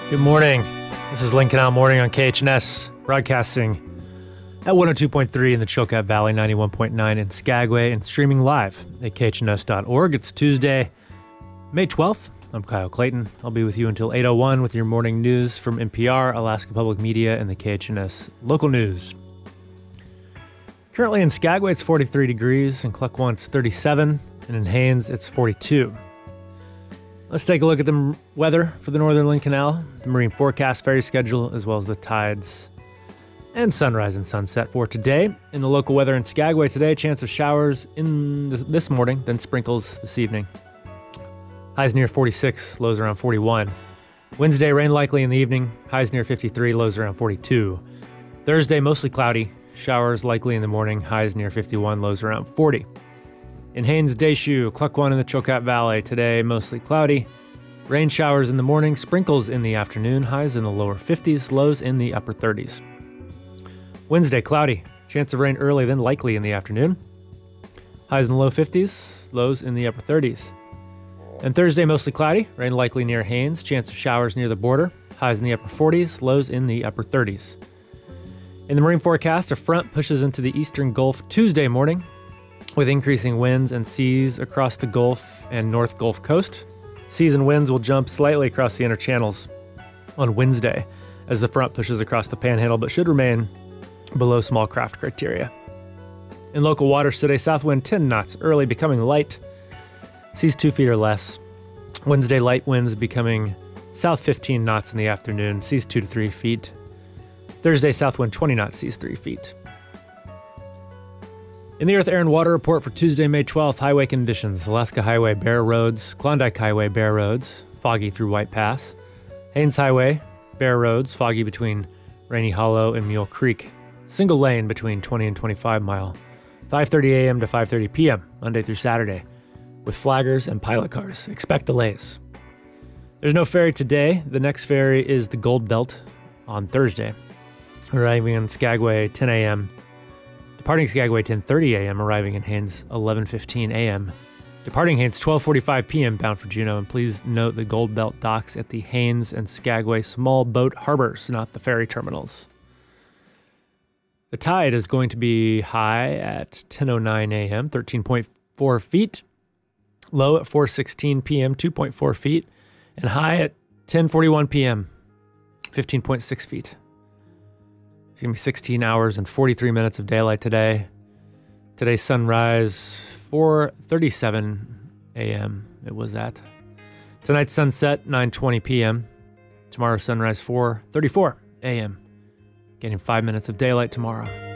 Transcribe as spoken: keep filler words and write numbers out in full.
Good morning. This is Lincoln Out Morning on K H N S, broadcasting at one oh two point three in the Chilkat Valley, ninety-one point nine in Skagway, and streaming live at K H N S dot org. It's Tuesday, May twelfth. I'm Kyle Clayton. I'll be with you until eight oh one with your morning news from N P R, Alaska Public Media, and the K H N S local news. Currently in Skagway, it's forty-three degrees. In Klukwan, it's thirty-seven. And in Haines, it's forty-two. Let's take a look at the m- weather for the Northern Lynn Canal, the marine forecast, ferry schedule, as well as the tides and sunrise and sunset for today. In the local weather in Skagway today, chance of showers in the, this morning, then sprinkles this evening. Highs near forty-six, lows around forty-one. Wednesday, rain likely in the evening, highs near fifty-three, lows around forty-two. Thursday, mostly cloudy, showers likely in the morning, highs near fifty-one, lows around forty. In Haines, Deschutes, Klukwan in the Chilkat Valley, today mostly cloudy. Rain showers in the morning, sprinkles in the afternoon, highs in the lower fifties, lows in the upper thirties. Wednesday, cloudy, chance of rain early, then likely in the afternoon. Highs in the low fifties, lows in the upper thirties. And Thursday, mostly cloudy, rain likely near Haines, chance of showers near the border, highs in the upper forties, lows in the upper thirties. In the marine forecast, a front pushes into the eastern Gulf Tuesday morning, with increasing winds and seas across the Gulf and North Gulf Coast. Seas and winds will jump slightly across the inner channels on Wednesday as the front pushes across the panhandle, but should remain below small craft criteria. In local waters today, south wind ten knots, early becoming light, seas two feet or less. Wednesday, light winds becoming south fifteen knots in the afternoon, seas two to three feet. Thursday, south wind twenty knots, seas three feet. In the Earth, Air, and Water Report for Tuesday, May twelfth, highway conditions. Alaska Highway, bare roads. Klondike Highway, bare roads. Foggy through White Pass. Haines Highway, bare roads. Foggy between Rainy Hollow and Mule Creek. Single lane between twenty and twenty-five mile. five thirty a.m. to five thirty p.m., Monday through Saturday, with flaggers and pilot cars. Expect delays. There's no ferry today. The next ferry is the Gold Belt on Thursday, arriving in Skagway ten a.m., Departing Skagway ten thirty a.m., arriving in Haines eleven fifteen a.m. Departing Haines twelve forty-five p.m. bound for Juneau. And please note the Gold Belt docks at the Haines and Skagway small boat harbors, not the ferry terminals. The tide is going to be high at ten oh nine a.m., thirteen point four feet. Low at four sixteen p.m., two point four feet. And high at ten forty-one p.m., fifteen point six feet. It's going to be sixteen hours and forty-three minutes of daylight today. Today's sunrise, four thirty-seven a.m. it was at. Tonight's sunset, nine twenty p.m. Tomorrow's sunrise, four thirty-four a.m. Getting five minutes of daylight tomorrow.